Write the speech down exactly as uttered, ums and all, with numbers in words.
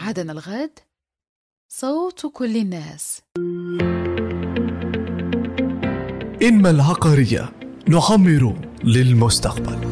موعدنا الغد، صوت كل الناس. إنما العقارية، نعمر للمستقبل.